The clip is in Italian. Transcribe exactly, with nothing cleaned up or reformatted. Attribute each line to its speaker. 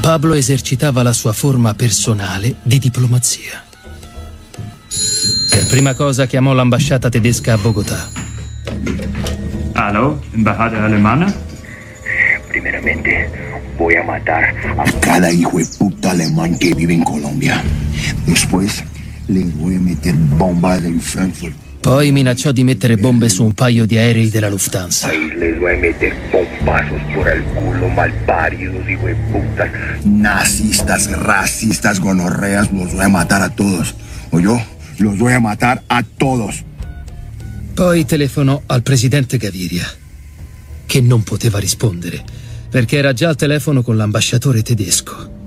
Speaker 1: Pablo esercitava la sua forma personale di diplomazia. Per prima cosa chiamò l'ambasciata tedesca a Bogotà.
Speaker 2: Aló, embajada alemana.
Speaker 3: Primeramente, voy a matar a cada hijo de puta alemán que vive en Colombia. Después, les voy a meter bombas en Frankfurt.
Speaker 1: Poi minacciò di mettere bombe su un paio di aerei della Lufthansa.
Speaker 3: Ahí les voy a meter bombazos por el culo, malparidos, hijo de putas. Nazistas, racistas, gonorreas, los voy a matar a todos. O yo, los voy a matar a todos.
Speaker 1: Poi telefonò al presidente Gaviria, che non poteva rispondere, perché era già al telefono con l'ambasciatore tedesco.